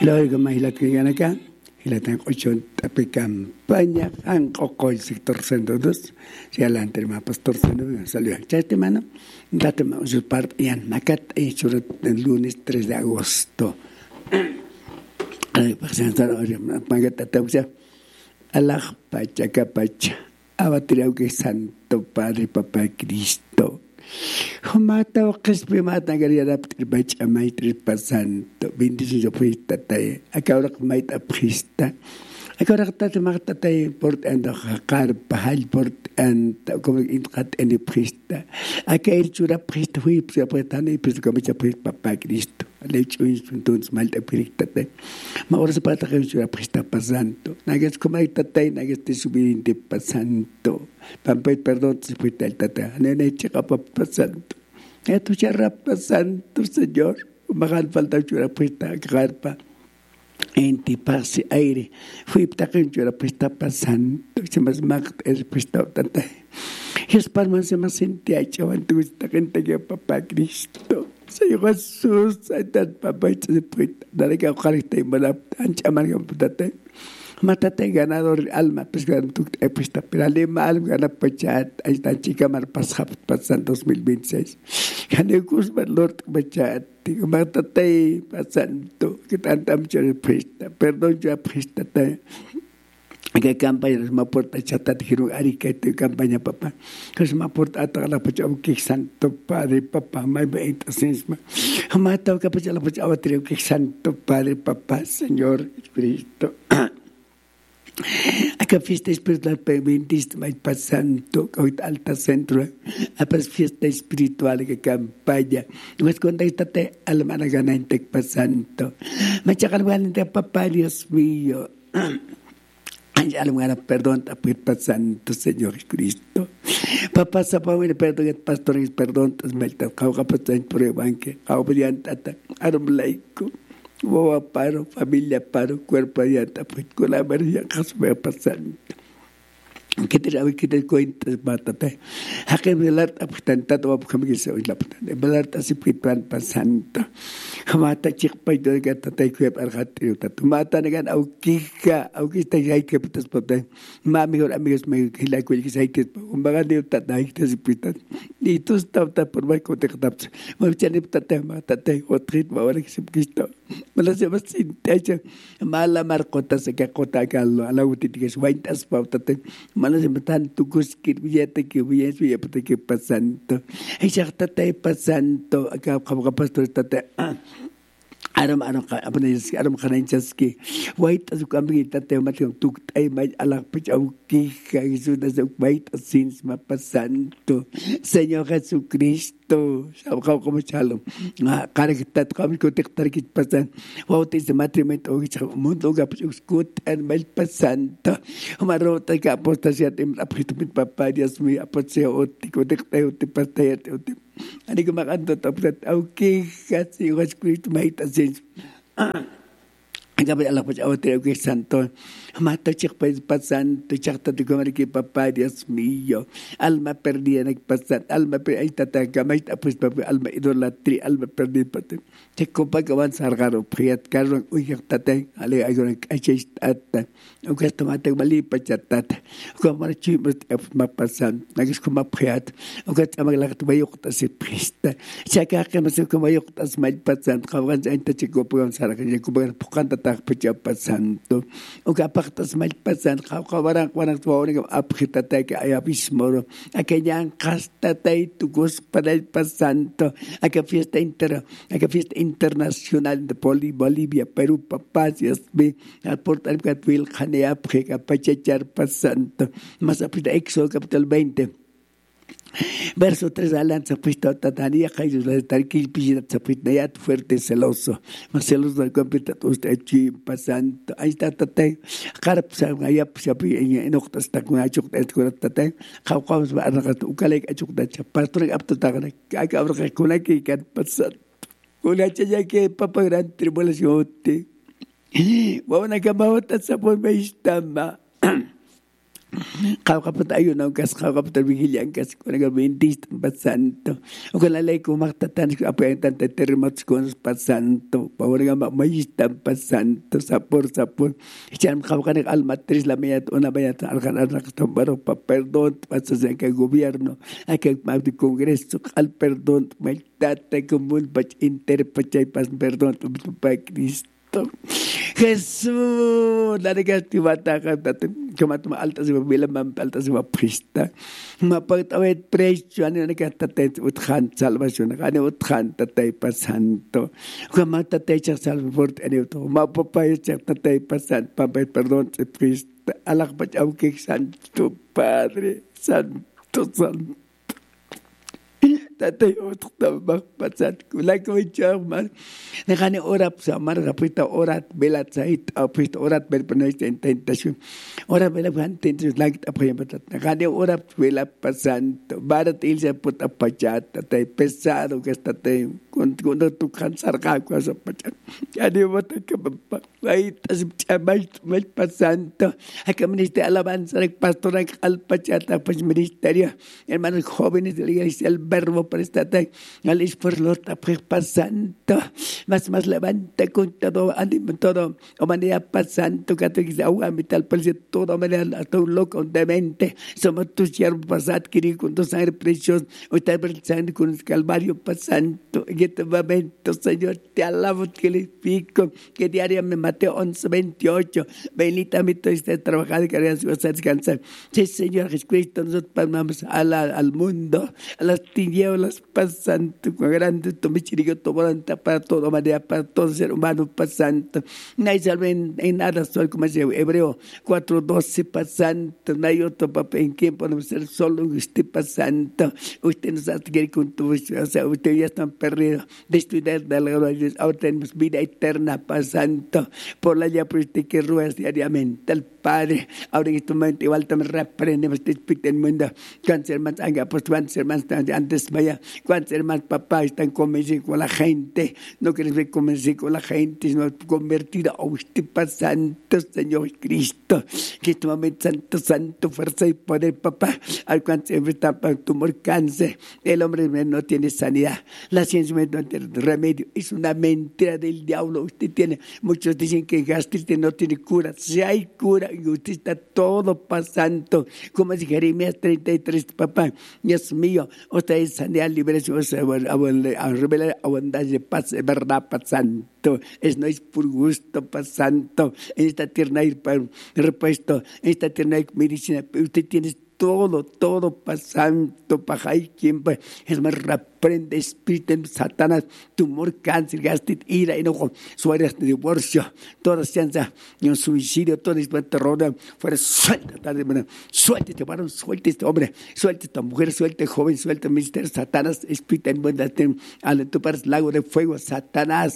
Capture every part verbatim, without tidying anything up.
Luego más la que gana acá, y la tengo ocho tapi campaña, han coco el sector centro dos, si adelante el pastor centro salió, chaste mano, date más su parte, y en acá hecho el lunes tres de agosto. Ay, pues ya está, pagata tausa, alaj pacha capacha, abatirau que Santo Padre Papá Cristo. Humata o mata garia raptir bach amai tripa santo bendice yo prista tay akawra mait aprista akawra tat magta tay port and khar pahal port and como intrat en prista akair chura prista hui psa pretane psa como cha prista Papa Cristo lecho instrumentos malta prista tay ma ora se pata que chura prista pa santo nages como tay nages te subir in de pa santo Pampai perdón si fuiste el tata nene chica Papa santo esto ya rapa santo Señor magan falta chura prista garpa en ti pase aire fui taken chura prista pa santo se mas mag es prista tata es palmas se mas sentia chaval tu esta gente que Papá Cristo Señor Jesús ayat Papá se prista dale que ojalá esté mala ancha amarga tata Matate ganador alma pues gan tu epista pero alema alma gana pachat ahí está chica mar pasap pasan dos mil veintiséis gane kusman lord pachat matate pasanto que tantam chere presta perdón yo presta te que campaña es ma porta chata dijeron ari que tu campaña papá que es ma porta ata la pachau que Santo Padre Papá mai veinte sensma mata que pachau la pachau trio que Santo Padre Papá Señor Cristo Acá fiesta espiritual permitiste más pasando hoy alta centro a fiesta espiritual que campaña pues cuando estate almana ganante pasando me chacal ganante Papá Dios mío ay almana perdón pues pasando Señor Cristo Papá sapawin perdón et pastores perdón tas melta cauga pasando por el banque aubrian tata arum laico Boa paro, familia paro, cuerpo adianta, pues con la María caso me pasando. ¿Qué te sabe que te cuentas, mátate? ¿A qué me la pues tanto va porque me soy la puta? Me la así pues pan pasando. Mata chic pa yo que te te que para gatrio tu mata negan au kika, au que está ahí que putas pote. Ma mejor amigos me que la que sai que un bagande tata ahí te sipitan. Y tú estás por más contactar. Me chane tata mata te otrit ma ahora que se quisto. Me la se va sin techo. Mala marcota se que cota callo a la utiti que suaitas pautate. Malas se metan tu cuskir billete que voy a eso ya puta que pasando. Ay ya está pasando acá como pastor está aram aram apa ni aram khanan chaski wait azu kambi tate matang tuk ay may alak pachau ki kaisu na sa wait sins mapasando Señor Jesucristo sabkaw ko machalom nga karagtat kami ko tektar kit pasan wow tis matrimonio og sa mundo ga pachukut and mal pasando umarota ka apostasya tim apitupit Papá Dios mi apotse oti ko tektayo ti pastayat oti ani ko makanto tapos okay kasi was Cristo mahita sin Gabi Allah pachau te que santo mata chic pa pasan tu chakta tu comer que Papá Dios mío alma perdida en pasan alma per ahí tata gamay pues alma idolatri alma perdida pate te copa que van sargaro priat carro uy tata ale ay con achist ata o que esto mate mali pachatata como chi ma pasan nagis como priat o que amag la tu bayo ta se presta chaka que mas como yo ta mal pasan kawan anta chico pon sarga que como pokanta ta pachapa santo o que apartas mal pasan kawaran kwaran tuawani apkhita ta que ay abismo aquella casta ta tu gos para el pasanto aquella fiesta inter aquella fiesta internacional de Bolivia Perú Papá Dios me al portal que tuil khanea pkhika pachachar pasanto más apita Éxodo capítulo veinte Verso tres adelante, pues tatania caídos la tarquil pijita zapitnayat fuerte celoso, más celoso del completo usted chim pasando, ahí está tate, carp allá pues en octas está con achuk con tate, caucamos va a ragat ucalec achuk de pastor apto tagana, que abra con aquí que pasando, con la chaya que papa gran tribulación te, vamos a cambiar esta sabor me estama. Qawqapat ayunaw kas qawqapat vigilian kas con el veintista pasando o con la ley como tan apoyan terremotos con pasando pavorga mayista pasando sapor sapor echan qawqan al matriz la media una media al ganar la baro pa perdón pasas en que gobierno a que el congreso al perdón maltate como un pach interpachay pas perdón para Cristo Jesús, la de que te mata, que mata alta se va man alta se va presta. Ma pagta vet precio ani ne que tate uthan salvación, ani uthan tate pasando. Que mata te echa salvación ani to. Ma papa echa tate pasando, pa perdón se presta. Allah pachau que santo Padre, santo santo. Tatay otok tabak pasat kulay ko chairman nakani orat sa mar kapita orat belat sait apit orat bel penais intentasyon orat bela intentasyon lagi apay batat nakani orat bela pasant barat ilsa put apachat tatay pesado que tatay con cuando tu cansar ka ko sa pachat yani bata ka ay tas chamay mal pasanto acá ministro alabanza el pastor al pachata pues ministerio hermanos jóvenes de la iglesia el verbo prestate al esfuerzo pasando más más levanta con todo ánimo todo o manera pasando que te agua metal parece todo manera todo loco de mente somos tus siervos pasad que con tu sangre preciosa o está pasando con el calvario pasando en este momento Señor te alabo que le pico que diariamente Mateo once veintiocho bendita mi todo este trabajar que harás descansar sí Señor Jesucristo nosotros vamos al mundo a las tinieblas pasando con grande tu misericordia tu voluntad para todo manera para todo ser humano pasando no hay salvo en, en nada solo como dice Hebreo cuatro doce pasando no hay otro papel en quien podemos ser solo usted pasando usted nos adquiere con tu o sea usted ya están perdidos destruidos de la gloria ahora tenemos vida eterna pasando por la ya por usted que ruedas diariamente al Padre ahora en este momento igual también reprendemos este espíritu del mundo cuántos hermanos han pues cuántos hermanos antes vaya cuántos hermanos papá están convencidos con la gente no quieres ver convencido con la gente sino convertido a usted pasando Señor Cristo que este momento santo santo fuerza y poder papá al cuántos está para tumor cáncer el hombre no tiene sanidad la ciencia no tiene remedio es una mentira del diablo usted tiene muchos dicen que gastritis no tiene cura si hay cura y usted está todo pasando como dice Jeremías treinta y tres papá Dios mío usted es sanidad liberación a revelar abundancia de paz de verdad pasando es no es por gusto pasando en esta tierra ir para repuesto en esta tierra hay medicina usted tiene todo, todo pasando para ahí quien es más reprende espíritu Satanás, tumor, cáncer, gastritis, ira, enojo, sueños de divorcio, toda ciencia, un suicidio, todo esto terror, fuera suelta, suelta este varón, suelta este hombre, suelta esta mujer, suelta joven, suelta mister Satanás, espíritu en buen al tu pares lago de fuego, Satanás,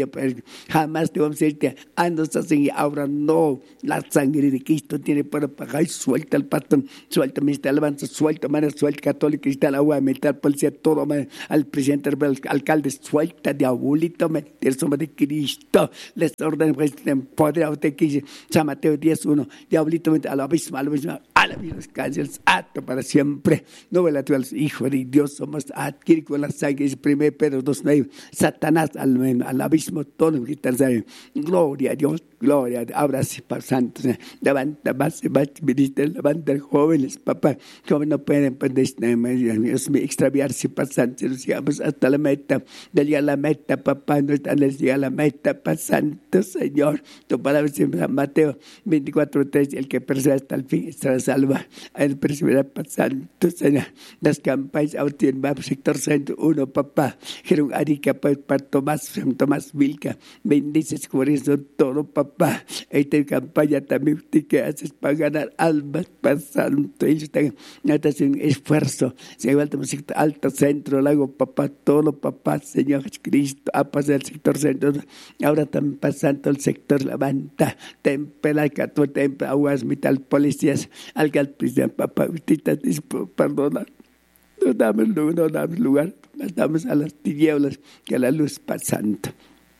jamás te vamos a decirte, andas así, ahora no, la sangre de Cristo tiene para pagar, suelta el pastor, suelta mister alabanza, suelta manera, suelta católica, cristiana, agua, metal, policía, todo, man, al presidente, al alcalde, suelta, diabolito, meter sobre de Cristo, les ordena, pues, poder a usted que dice, San Mateo diez uno, diabolito, al abismo, al abismo, al abismo, cánceres, acto para siempre, no ve la tuya, hijo de Dios, somos adquirir con la sangre, es primero Pedro dos nueve, Satanás, al, al abismo, todo lo que está, gloria a Dios, gloria a Dios, ahora sí, para santos, levanta más, más, ministro, levanta jóvenes, papá, como no pueden, pues, Dios mío, extraviarse, pasando, llegamos hasta la meta, de llegar a la meta, papá, no están les llega a la meta, pasando, Señor, tu palabra siempre, San Mateo veinticuatro tres, el que persevera hasta el fin estará salva, el persevera pasando, Señor, las campañas, ahora tienen más sector ciento uno, papá, Jerón Arica, para Tomás, Tomás Vilca, bendices por eso todo, papá, esta campaña también usted que haces para ganar almas, pasando, ellos están, en esfuerzo, se levanta un sector alto centro, lago, papá, todo, papá, Señor Jesucristo, ha pasado el sector centro, ahora están pasando el sector levanta, templa, cato, templa, aguas, metal, policías, alcalde, presidente, papá, usted está dispuesto, perdona, no damos lugar, no damos lugar, nos damos a las tinieblas, que a la luz pasando.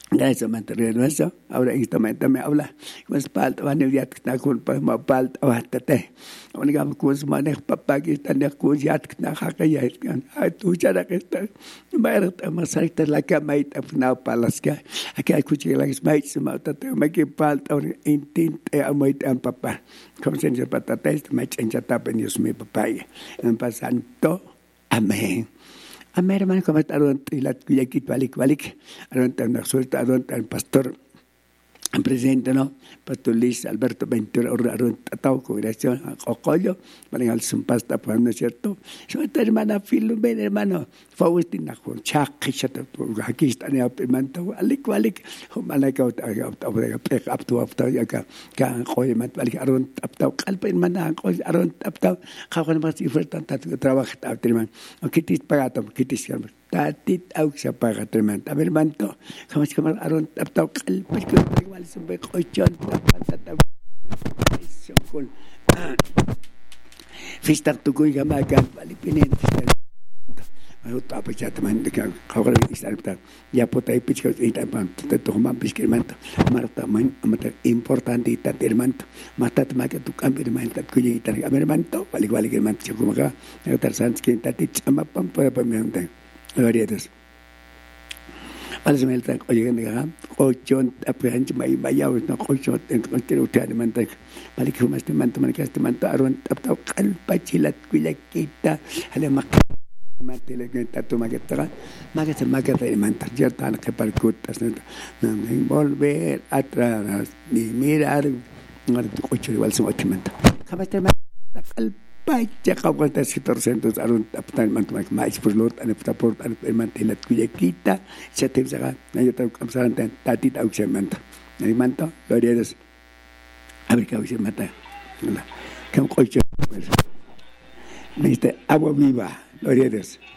Gracias, mantener eso. Ahora en este momento me habla. Pues palta, van a ir a culpa, ma palta, basta te. Ahora digamos que es manejo papá que está en el cuyat, que na jaca ya es que ay tú ya la que está. Marta, más ahí está la cama y está final para las que aquí hay cuchilla que es más se mata te me que palta ahora intente a muy tan papá. Como se dice patata este me chencha tapa en Dios mi papá. En pasando. Amén. Amén, hermano, como está y la cuyaquit valik valik, aronta una suelta, aronta el pastor, el presidente, ¿no? Pastor Luis Alberto Ventura, aronta tau, congregación, a Cocollo, para que al pasta, pues no es cierto. Yo esta hermana Filomena, hermano, Faustina, con Chac, aquí está en el pimento, alik valik, humana que apto, apto, ya que, que han joya, valik, aronta, apto, calpa, hermana, aronta, apto, javan más y fue tanta trabajo, hermano. Aquí te pagado, aquí te sirve. Tatit au siya paga hermano. A ver, manto, kamas kamar aron taptaw kalpas ko igual sa bek ochon tapatataw. Siyokol. Fistar tukoy gamagan Palipinin. Ano tapos siya teman dekat kau kalau isar betul. Ya potai pitch kau itu apa? Tentu humam pitch kermanto. Marta main amat importante itu kermanto. Mata teman itu kambir main tat kuji itu kermanto. Balik balik kermanto. Cukup maka tersanjung kita tit sama pampu apa memang. Gloria a Dios. Para semel tan oye nga ochon apuhan may bayaw na ochon en kontero tan mantak balik humas te manto man kas te manto aron taptaw kalpa chilat kuya kita hala mak mantele que tu maqueta maqueta maqueta mantak ya tan que parcutas no volver atrás ni mirar ngar ocho igual son ocho manta jamás te Pacha kawan sekitar sentus arun aptan mantumak mais perlu ane port ane mantilat kuya kita setep saka na yo tahu kamsaran tan tati tahu saya manta nari manta gloria a Dios abrir kau saya mata kamu kau cakap ni agua viva gloria a Dios.